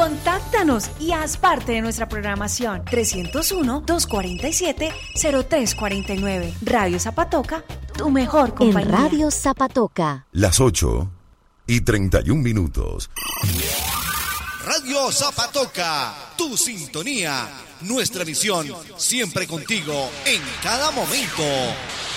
Contáctanos y haz parte de nuestra programación. 301-247-0349. Radio Zapatoca, tu mejor compañía. En Radio Zapatoca. Las 8:31. Radio Zapatoca, tu sintonía, nuestra misión, siempre contigo, en cada momento.